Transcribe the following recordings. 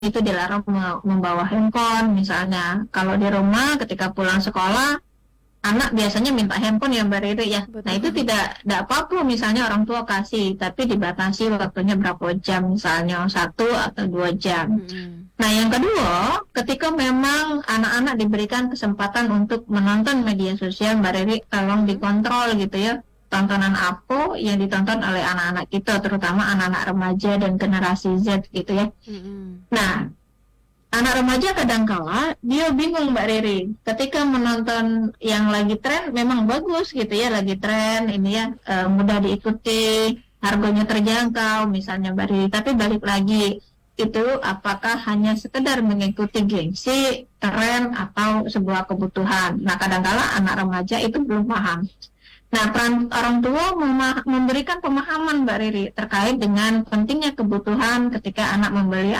itu dilarang membawa handphone misalnya. Kalau di rumah ketika pulang sekolah, anak biasanya minta handphone ya Mbak Riri ya. Nah itu Betul. tidak apa-apa misalnya orang tua kasih, tapi dibatasi waktunya berapa jam, misalnya 1 atau 2 jam. Mm-mm. Nah yang kedua, ketika memang anak-anak diberikan kesempatan untuk menonton media sosial, Mbak Riri tolong Mm-mm. dikontrol gitu ya. Tontonan apa yang ditonton oleh anak-anak kita, terutama anak-anak remaja dan generasi Z gitu ya. Mm-mm. Nah, anak remaja kadangkala dia bingung Mbak Riri. Ketika menonton yang lagi tren memang bagus gitu ya, lagi tren ini ya, mudah diikuti, harganya terjangkau misalnya Mbak Riri. Tapi balik lagi, itu apakah hanya sekedar mengikuti gengsi, tren atau sebuah kebutuhan. Nah, kadangkala anak remaja itu belum paham. Nah, peran orang tua memberikan pemahaman Mbak Riri terkait dengan pentingnya kebutuhan ketika anak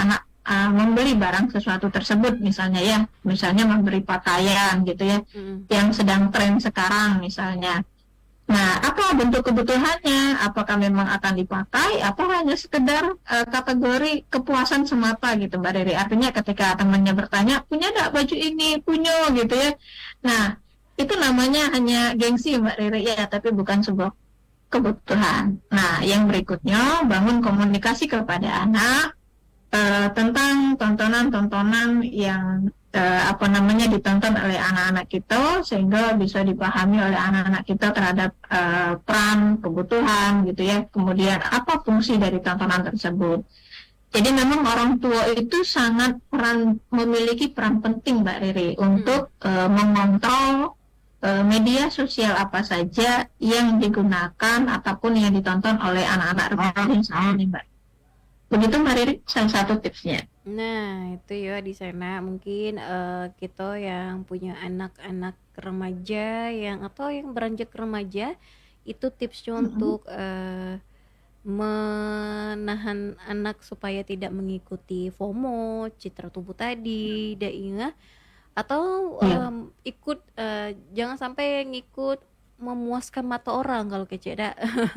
membeli barang sesuatu tersebut misalnya ya, misalnya memberi pakaian gitu ya, Mm-mm. yang sedang tren sekarang misalnya. Nah, apa bentuk kebutuhannya? Apakah memang akan dipakai? Atau hanya sekedar kategori kepuasan semata gitu Mbak Riri? Artinya ketika temannya bertanya, punya nggak baju ini? Punya gitu ya. Nah, itu namanya hanya gengsi Mbak Riri ya, tapi bukan sebuah kebutuhan. Nah, yang berikutnya bangun komunikasi kepada anak tentang tontonan-tontonan yang apa namanya ditonton oleh anak-anak kita sehingga bisa dipahami oleh anak-anak kita terhadap peran, kebutuhan gitu ya. Kemudian apa fungsi dari tontonan tersebut. Jadi memang orang tua itu memiliki peran penting Mbak Riri Mm-mm. untuk mengontrol media sosial apa saja yang digunakan ataupun yang ditonton oleh anak-anak remaja saat ini Mbak. Begitu Mbak Riri, salah satu tipsnya. Nah, itu ya di sana mungkin kita yang punya anak-anak remaja yang atau yang beranjak remaja itu tipsnya Mm-mm. untuk menahan anak supaya tidak mengikuti FOMO, citra tubuh tadi, tidak ingat atau Iya, ikut jangan sampai ngikut memuaskan mata orang kalau kece dak.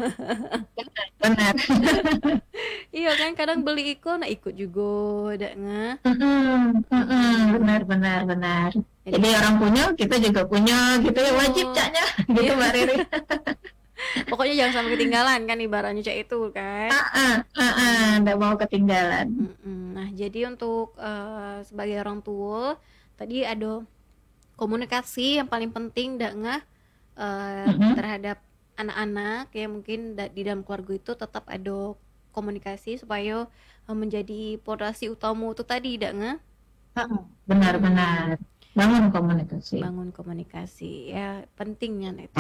benar. Iya kan kadang beli ikon nah ikut juga dak ngah. Mm-mm, mm-mm, Mm-mm. benar, benar, benar. Jadi Jadi orang punya, kita juga punya, gitu ya, punya wajib caknya, gitu iya Mbak Riri. pokoknya jangan sampai ketinggalan kan ibaratnya cak itu kan. Nggak mau ketinggalan. Mm-mm. Nah jadi untuk sebagai orang tua tadi ada komunikasi yang paling penting dak ngah Mm-mm. terhadap anak-anak ya mungkin di dalam keluarga itu tetap ada komunikasi supaya menjadi pondasi utama itu tadi dak ngah. Benar-benar. Hmm, Bangun komunikasi. bangun komunikasi ya pentingnya itu.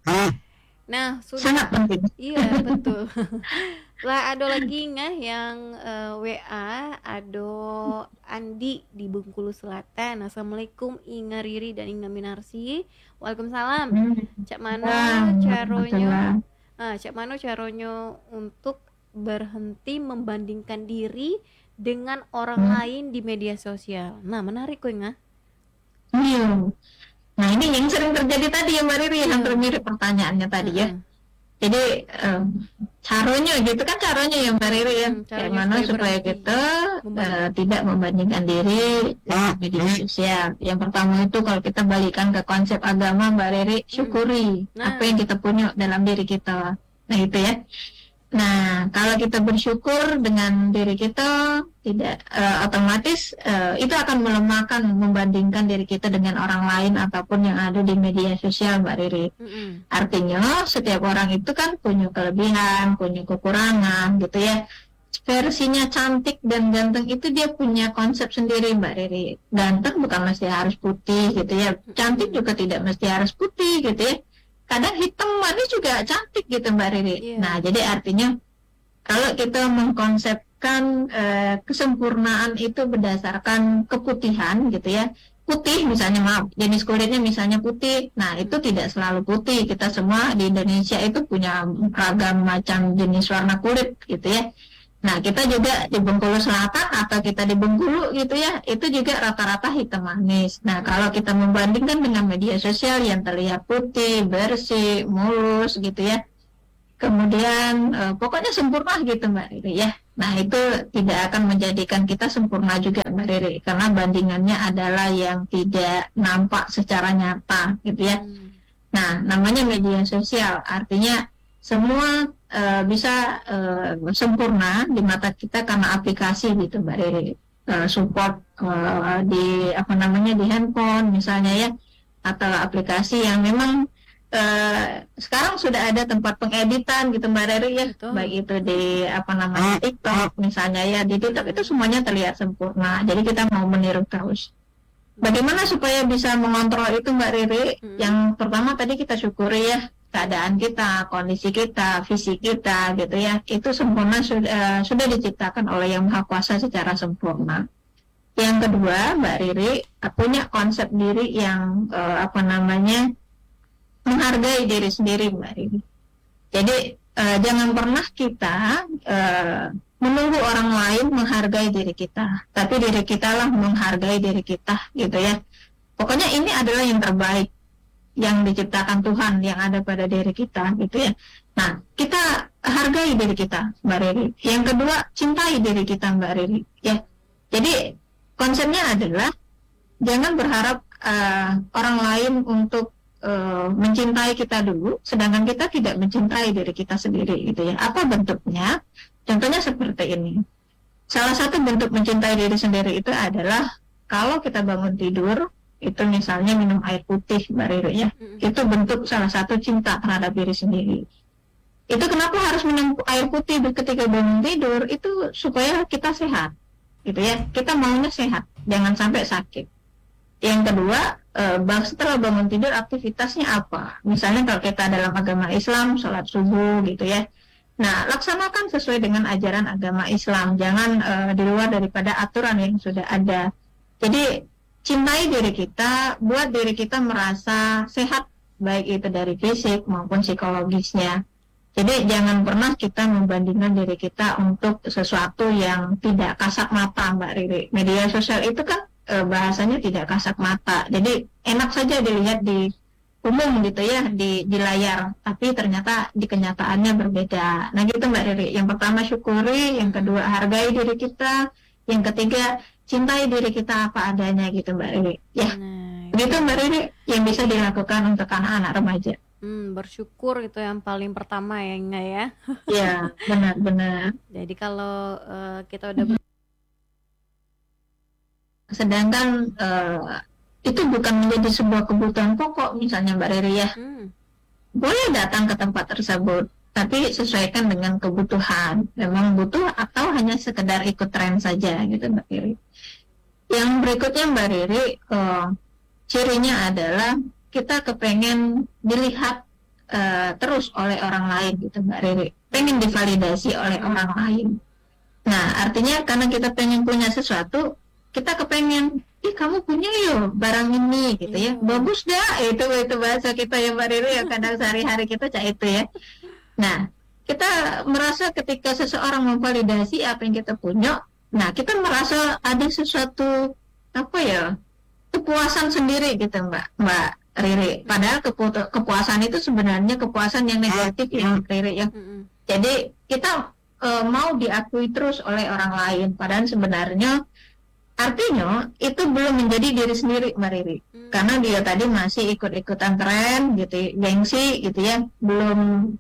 Nah, sudah. Sangat penting. Iya, betul. Lah ada lagi nggak yang WA, ada Andi di Bengkulu Selatan. Assalamualaikum Inga Riri dan Inga Minarsi. Waalaikumsalam. Hmm. Cak Nah, mano caronyo? alhamdulillah. Cak mano caronyo untuk berhenti membandingkan diri dengan orang Hmm. lain di media sosial. Nah, menarik kok nggak? Iya. Nah, ini yang sering terjadi tadi ya Mbak Riri, hampir Iya. mirip pertanyaannya tadi ya. Heeh. Jadi caranya gitu kan, caranya ya Mbak Riri ya, kayak Caranya mana supaya supaya berhenti kita membanding. tidak membandingkan diri dengan media sosial. Yang pertama itu kalau kita balikan ke konsep agama Mbak Riri, Mm-mm. syukuri apa yang Nah, kita punya dalam diri kita. Nah itu ya. Nah, kalau kita bersyukur dengan diri kita, tidak otomatis itu akan melemahkan membandingkan diri kita dengan orang lain ataupun yang ada di media sosial, Mbak Riri. mm-mm. Artinya, setiap orang itu kan punya kelebihan, punya kekurangan, gitu ya. Versinya cantik dan ganteng itu dia punya konsep sendiri, Mbak Riri. Ganteng bukan mesti harus putih, gitu ya. Cantik Mm-mm. juga tidak mesti harus putih, gitu ya. Kadang hitam manis juga cantik gitu Mbak Riri. Nah, Iya. jadi artinya kalau kita mengkonsepkan kesempurnaan itu berdasarkan keputihan gitu ya. Putih misalnya, maaf, jenis kulitnya misalnya putih. Nah, itu Mm. tidak selalu putih. Kita semua di Indonesia itu punya ragam macam jenis warna kulit gitu ya. Nah, kita juga di Bengkulu Selatan atau kita di Bengkulu gitu ya, itu juga rata-rata hitam manis. Nah, kalau Mm. kita membandingkan dengan media sosial yang terlihat putih, bersih, mulus gitu ya, kemudian pokoknya sempurna gitu Mbak Riri ya. Nah, itu tidak akan menjadikan kita sempurna juga, Mbak Riri, karena bandingannya adalah yang tidak nampak secara nyata, gitu ya. Nah, namanya media sosial, artinya semua bisa sempurna di mata kita karena aplikasi, gitu, Mbak Riri. Support di apa namanya di handphone, misalnya ya, atau aplikasi yang memang sekarang sudah ada tempat pengeditan gitu Mbak Riri ya, Betul. baik itu di apa namanya TikTok misalnya ya, di TikTok itu semuanya terlihat sempurna, jadi kita mau meniru terus. Bagaimana supaya bisa mengontrol itu Mbak Riri? Yang pertama tadi kita syukuri ya, keadaan kita, kondisi kita, visi kita gitu ya, itu sempurna sudah diciptakan oleh Yang Maha Kuasa secara sempurna. Yang kedua Mbak Riri punya konsep diri yang apa namanya menghargai diri sendiri, Mbak Rini. Jadi jangan pernah kita menunggu orang lain menghargai diri kita, tapi diri kita lah menghargai diri kita, gitu ya. Pokoknya ini adalah yang terbaik yang diciptakan Tuhan yang ada pada diri kita, gitu ya. Nah, kita hargai diri kita, Mbak Rini. Yang kedua, cintai diri kita, Mbak Rini. Ya, jadi konsepnya adalah jangan berharap orang lain untuk mencintai kita dulu, sedangkan kita tidak mencintai diri kita sendiri, gitu ya. Apa bentuknya? Contohnya seperti ini. Salah satu bentuk mencintai diri sendiri itu adalah kalau kita bangun tidur, itu misalnya minum air putih, Mbak Riri ya. Itu bentuk salah satu cinta terhadap diri sendiri. Itu kenapa harus minum air putih ketika bangun tidur? Itu supaya kita sehat, gitu ya. Kita maunya sehat, jangan sampai sakit. Yang kedua, setelah bangun tidur aktivitasnya apa? Misalnya kalau kita dalam agama Islam, sholat subuh gitu ya. Nah, laksanakan sesuai dengan ajaran agama Islam. Jangan di luar daripada aturan yang sudah ada. Jadi, cintai diri kita, buat diri kita merasa sehat, baik itu dari fisik maupun psikologisnya. Jadi, jangan pernah kita membandingkan diri kita untuk sesuatu yang tidak kasat mata, Mbak Riri. Media sosial itu kan bahasanya tidak kasat mata, jadi enak saja dilihat di umum gitu ya, di layar, tapi ternyata di kenyataannya berbeda. Nah gitu Mbak Riri, yang pertama syukuri, yang kedua hargai diri kita, yang ketiga cintai diri kita apa adanya gitu Mbak Riri ya. Begitu Mbak Riri yang bisa dilakukan untuk anak-anak remaja. Bersyukur itu yang paling pertama ya enggak ya. Ya benar-benar. Jadi kalau kita udah sedangkan itu bukan menjadi sebuah kebutuhan pokok misalnya Mbak Riri ya, boleh datang ke tempat tersebut tapi sesuaikan dengan kebutuhan, memang butuh atau hanya sekedar ikut tren saja gitu Mbak Riri. Yang berikutnya Mbak Riri, cirinya adalah kita kepengen dilihat terus oleh orang lain gitu Mbak Riri, pengen divalidasi oleh orang lain. Nah artinya karena kita pengen punya sesuatu, kita kepengen, kamu punya yo barang ini gitu ya, bagus dah, itu bahasa kita ya Mbak Riri yang kadang sehari-hari kita cak itu ya. Nah kita merasa ketika seseorang memvalidasi apa yang kita punya, nah kita merasa ada sesuatu apa ya, kepuasan sendiri gitu Mbak Riri. Padahal kepuasan itu sebenarnya kepuasan yang negatif ya Mbak Riri ya. Jadi kita mau diakui terus oleh orang lain, padahal sebenarnya artinya itu belum menjadi diri sendiri Mbak Riri, karena dia tadi masih ikut-ikutan tren gitu, gengsi gitu ya, belum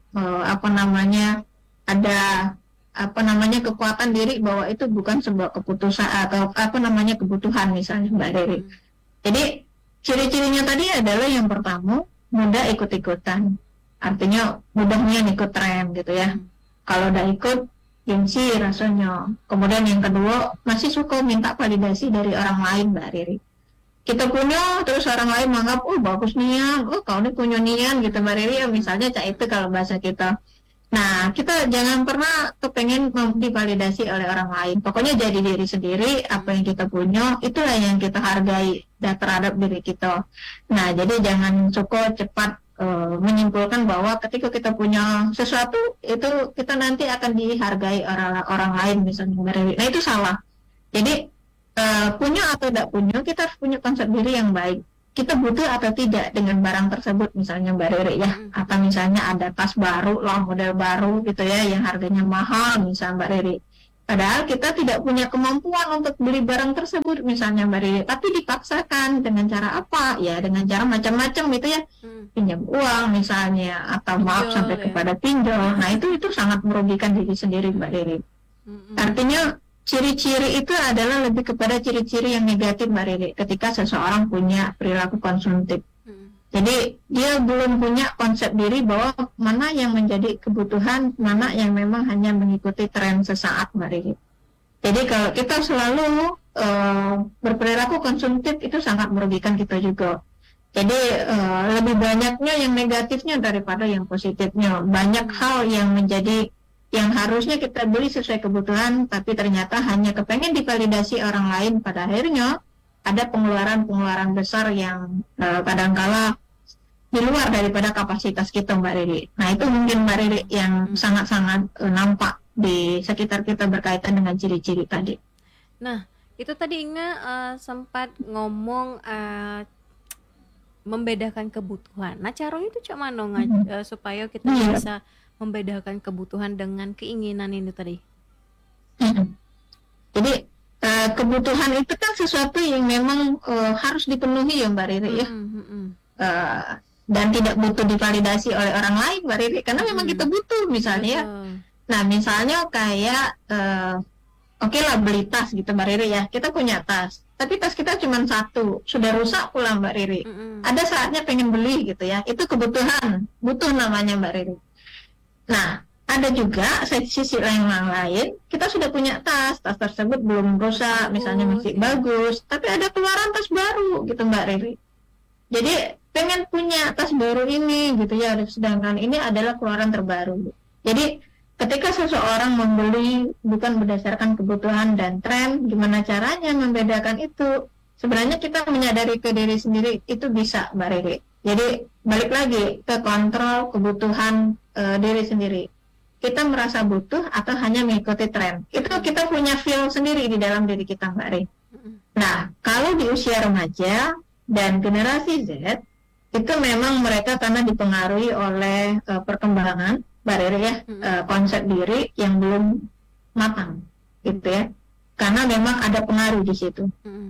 ada kekuatan diri bahwa itu bukan sebuah keputusan atau kebutuhan misalnya Mbak Riri. Jadi ciri-cirinya tadi adalah yang pertama mudah ikut-ikutan, artinya mudahnya ikut tren gitu ya. Kalau udah ikut gengsi rasanya. Kemudian yang kedua, masih suka minta validasi dari orang lain Mbak Riri. Kita punya, terus orang lain menganggap, bagus nian, kau ini punya nian gitu Mbak Riri ya, misalnya cak itu kalau bahasa kita. Nah, kita jangan pernah kepengen divalidasi oleh orang lain. Pokoknya jadi diri sendiri, apa yang kita punya, itulah yang kita hargai terhadap diri kita. Nah, jadi jangan suka cepat menyimpulkan bahwa ketika kita punya sesuatu itu kita nanti akan dihargai orang lain misalnya. Nah itu salah. Jadi punya atau tidak punya, kita harus punya konsep diri yang baik. Kita butuh atau tidak dengan barang tersebut misalnya Mbak Riri ya, atau misalnya ada tas baru, model baru gitu ya yang harganya mahal misalnya Mbak Riri. Padahal kita tidak punya kemampuan untuk beli barang tersebut misalnya Mbak Riri, tapi dipaksakan dengan cara apa? Ya dengan cara macam-macam gitu ya, Hmm. pinjam uang misalnya, atau maaf Pinjol sampai ya. kepada pinjol. Nah itu sangat merugikan diri sendiri Mbak Riri. Mm-mm. Artinya ciri-ciri itu adalah lebih kepada ciri-ciri yang negatif Mbak Riri ketika seseorang punya perilaku konsumtif. Mm-mm. Jadi dia belum punya konsep diri bahwa mana yang menjadi kebutuhan, mana yang memang hanya mengikuti tren sesaat Mbak Riri. Jadi kalau kita selalu berperilaku konsumtif itu sangat merugikan kita juga. Jadi lebih banyaknya yang negatifnya daripada yang positifnya. Banyak hal yang menjadi yang harusnya kita beli sesuai kebutuhan, tapi ternyata hanya kepengen divalidasi orang lain. Pada akhirnya ada pengeluaran-pengeluaran besar yang kadangkala di luar daripada kapasitas kita Mbak Riri. Nah itu mungkin Mbak Riri yang sangat-sangat nampak di sekitar kita berkaitan dengan ciri-ciri tadi. Nah, itu tadi Inga sempat ngomong membedakan kebutuhan. Nah, caranya itu cak mana supaya kita bisa membedakan kebutuhan dengan keinginan ini tadi? Jadi kebutuhan itu kan sesuatu yang memang harus dipenuhi ya Mbak Riri ya. Dan tidak butuh divalidasi oleh orang lain Mbak Riri, karena memang kita butuh misalnya. Nah misalnya kayak oke lah beli tas gitu Mbak Riri ya, kita punya tas, tapi tas kita cuma satu, sudah rusak pula Mbak Riri. Ada saatnya pengen beli gitu ya, itu kebutuhan, butuh namanya Mbak Riri. Nah ada juga sisi lain, kita sudah punya tas tersebut belum rusak, misalnya masih bagus, tapi ada keluaran tas baru gitu Mbak Riri. Jadi pengen punya tas baru ini gitu ya, sedangkan ini adalah keluaran terbaru. Jadi ketika seseorang membeli bukan berdasarkan kebutuhan dan tren, gimana caranya membedakan itu? Sebenarnya kita menyadari ke diri sendiri itu bisa Mbak Riri. Jadi balik lagi ke kontrol kebutuhan diri sendiri. Kita merasa butuh atau hanya mengikuti tren? Itu kita punya feel sendiri di dalam diri kita Mbak Riri. Nah kalau di usia remaja dan generasi Z itu memang mereka karena dipengaruhi oleh perkembangan Mbak Riri ya, konsep diri yang belum matang gitu ya, karena memang ada pengaruh di situ.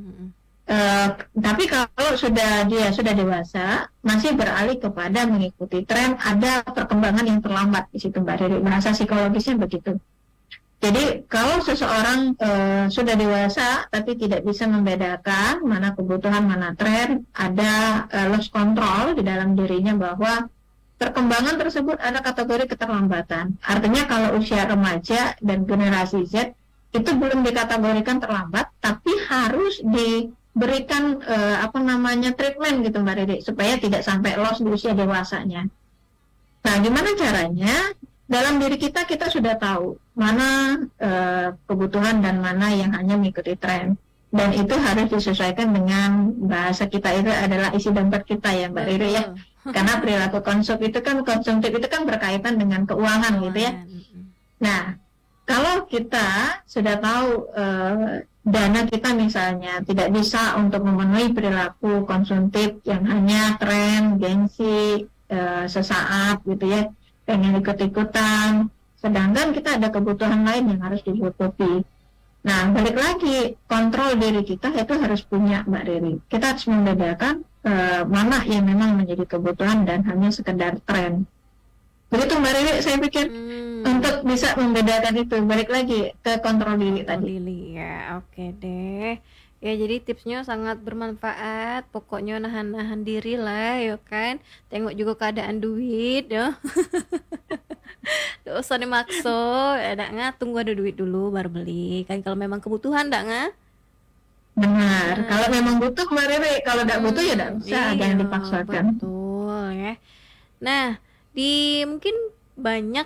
Tapi kalau dia sudah dewasa, masih beralih kepada mengikuti tren, ada perkembangan yang terlambat di situ Mbak Riri, bahasa psikologisnya begitu. Jadi kalau seseorang sudah dewasa tapi tidak bisa membedakan mana kebutuhan, mana tren, ada loss control di dalam dirinya bahwa perkembangan tersebut ada kategori keterlambatan. Artinya kalau usia remaja dan generasi Z itu belum dikategorikan terlambat, tapi harus diberikan treatment gitu Mbak Riri, supaya tidak sampai loss di usia dewasanya. Nah, gimana caranya? Dalam diri kita sudah tahu mana kebutuhan dan mana yang hanya mengikuti tren, dan itu harus disesuaikan dengan bahasa kita itu adalah isi dompet kita ya Mbak Riri ya, karena perilaku konsumtif itu kan berkaitan dengan keuangan gitu ya. Nah kalau kita sudah tahu dana kita misalnya tidak bisa untuk memenuhi perilaku konsumtif yang hanya tren, gengsi, sesaat gitu ya, pengen ikut-ikutan, sedangkan kita ada kebutuhan lain yang harus dicukupi. Nah, balik lagi, kontrol diri kita itu harus punya Mbak Riri. Kita harus membedakan mana yang memang menjadi kebutuhan dan hanya sekedar tren. Begitu Mbak Riri, saya pikir untuk bisa membedakan itu, balik lagi ke kontrol diri tadi. Ya, oke deh. Ya, jadi tipsnya sangat bermanfaat. Pokoknya nahan-nahan diri lah, ya kan. Tengok juga keadaan duit, ya. Gak usah dimaksa. Tunggu ada duit dulu baru beli. Kan kalau memang kebutuhan, nggak? Benar. Kalau memang butuh, Mbak Riri. Kalau nggak butuh ya nggak usah, jangan dipaksakan. Betul, ya. Nah, mungkin banyak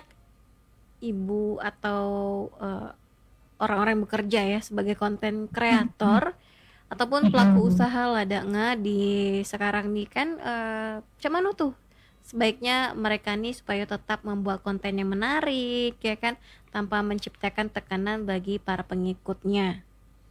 ibu atau orang-orang yang bekerja ya sebagai konten kreator ataupun pelaku usaha lah di sekarang nih kan cuman tuh sebaiknya mereka nih supaya tetap membuat konten yang menarik ya kan, tanpa menciptakan tekanan bagi para pengikutnya.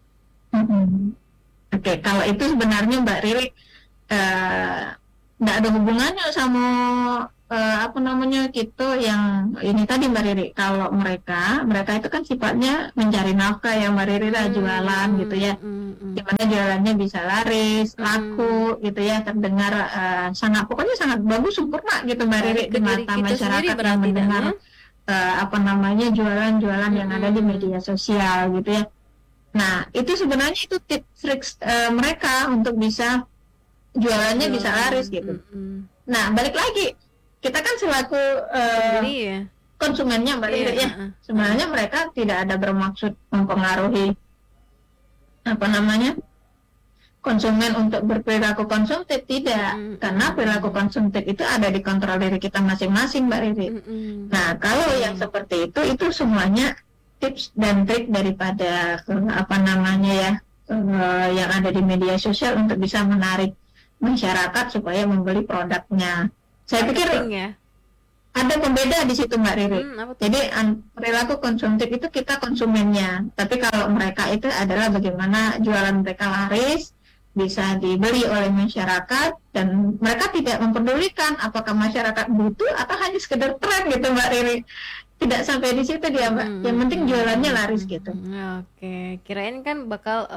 Oke, kalau itu sebenarnya Mbak Riri nggak ada hubungannya sama apa namanya gitu yang ini tadi Mbak Riri, kalau mereka itu kan sifatnya mencari nafkah ya Mbak Riri lah, jualan gitu ya, gimana jualannya bisa laris, laku gitu ya, terdengar sangat, pokoknya sangat bagus, sempurna gitu Mbak Riri Balik di ke diri mata kita sendiri masyarakat yang berarti dak mendengar apa namanya jualan-jualan yang ada di Mm-mm. media sosial gitu ya. Nah, itu sebenarnya itu tips trik mereka untuk bisa jualannya bisa Jualan. laris gitu. Nah, balik lagi, kita kan selaku Pembeli ya. konsumennya Mbak Iya, Riri ya, sebenarnya mereka tidak ada bermaksud mempengaruhi apa namanya konsumen untuk berperilaku konsumtif, tidak, karena perilaku konsumtif itu ada di kontrol diri kita masing-masing Mbak Riri. Nah, kalau yang seperti itu semuanya tips dan trik daripada apa namanya ya yang ada di media sosial untuk bisa menarik masyarakat supaya membeli produknya. Saya pikir Marketing ya. ada pembeda di situ Mbak Riri. Apa tuh? Jadi perilaku konsumtif itu kita konsumennya, tapi kalau mereka itu adalah bagaimana jualan mereka laris, bisa dibeli oleh masyarakat, dan mereka tidak mempedulikan apakah masyarakat butuh atau hanya sekedar tren gitu Mbak Riri. Tidak sampai di situ dia Mbak. Yang penting jualannya laris gitu. Oke, kirain kan bakal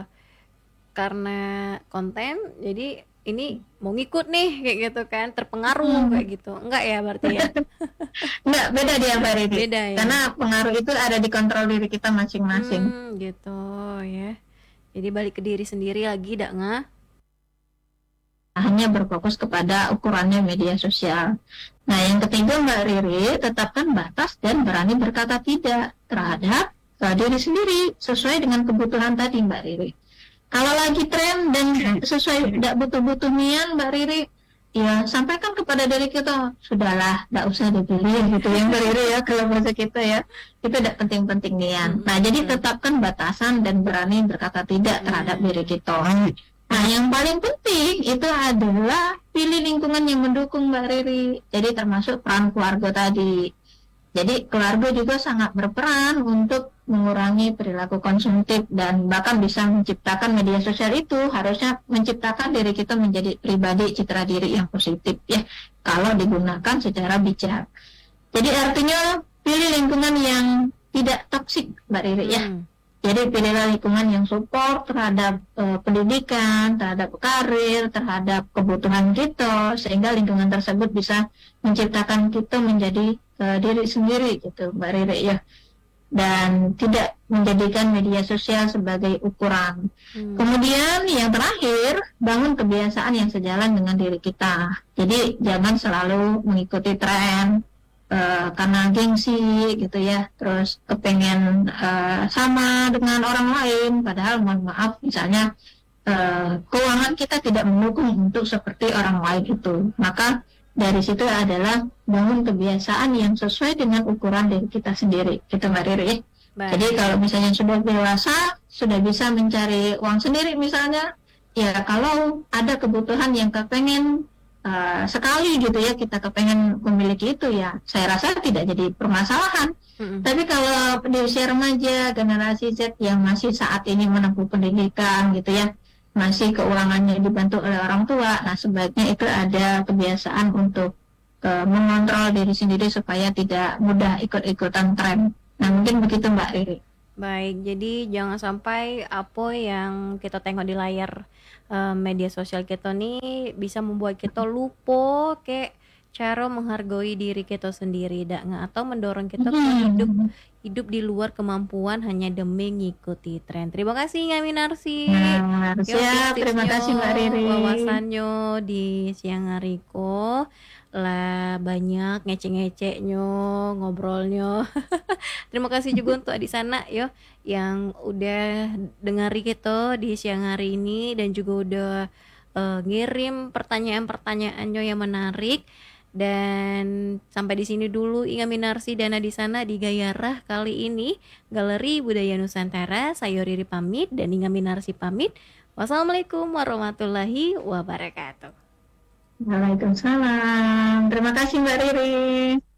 karena konten, jadi ini mau ngikut nih kayak gitu kan, terpengaruh kayak gitu. Enggak ya berarti ya? Enggak, beda dia Mbak Riri. Beda ya. Karena pengaruh itu ada di kontrol diri kita masing-masing. Gitu ya. Jadi balik ke diri sendiri lagi, dak nggak? Hanya berfokus kepada ukurannya media sosial. Nah, yang ketiga Mbak Riri, tetapkan batas dan berani berkata tidak terhadap diri sendiri sesuai dengan kebutuhan tadi Mbak Riri. Kalau lagi tren dan sesuai tidak butuh-butuh nian Mbak Riri, ya sampaikan kepada diri kita, sudahlah, tidak usah dibeli gitu ya Mbak Riri ya, kalau bahasa kita ya, itu tidak penting-penting nian. Nah, jadi tetapkan batasan dan berani berkata tidak terhadap diri kita. Nah, yang paling penting itu adalah pilih lingkungan yang mendukung Mbak Riri. Jadi termasuk peran keluarga tadi. Jadi keluarga juga sangat berperan untuk mengurangi perilaku konsumtif dan bahkan bisa menciptakan media sosial itu harusnya menciptakan diri kita menjadi pribadi citra diri yang positif ya kalau digunakan secara bijak. Jadi artinya pilih lingkungan yang tidak toksik Mbak Riri ya. Jadi pilihlah lingkungan yang support terhadap pendidikan, terhadap karir, terhadap kebutuhan kita, sehingga lingkungan tersebut bisa menciptakan kita menjadi diri sendiri gitu Mbak Riri ya. Dan tidak menjadikan media sosial sebagai ukuran. Kemudian yang terakhir, bangun kebiasaan yang sejalan dengan diri kita. Jadi jangan selalu mengikuti tren, karena gengsi gitu ya, terus kepengen sama dengan orang lain, padahal mohon maaf misalnya keuangan kita tidak mendukung untuk seperti orang lain itu, maka dari situ adalah bangun kebiasaan yang sesuai dengan ukuran diri kita sendiri gitu Mbak Riri. Jadi kalau misalnya sudah dewasa, sudah bisa mencari uang sendiri misalnya, ya kalau ada kebutuhan yang kepengen sekali gitu ya kita kepengen memiliki itu ya saya rasa tidak jadi permasalahan. Tapi kalau di usia remaja generasi Z yang masih saat ini menempuh pendidikan gitu ya, masih keuangannya dibantu oleh orang tua, nah sebaiknya itu ada kebiasaan untuk mengontrol diri sendiri supaya tidak mudah ikut-ikutan tren. Nah mungkin begitu Mbak Riri. Baik, jadi jangan sampai apa yang kita tengok di layar media sosial kita nih bisa membuat kita lupa kayak cara menghargai diri kita sendiri, atau mendorong kita ke hidup di luar kemampuan hanya demi ngikuti tren. Terima kasih Ngami Narsi. Siap, terima kasih Mbak Riri. Wawasannya di siang hari ko lah banyak ngece-ngeceknya, ngobrolnya. Terima kasih juga untuk di sana yo yang udah dengari kita di siang hari ini dan juga udah ngirim pertanyaan-pertanyaannya yang menarik. Dan sampai di sini dulu Inga Minarsi Dana di sana di Gayarah kali ini Galeri Budaya Nusantara. Saya Riri pamit dan Inga Minarsi pamit. Wassalamualaikum warahmatullahi wabarakatuh. Waalaikumsalam. Terima kasih Mbak Riri.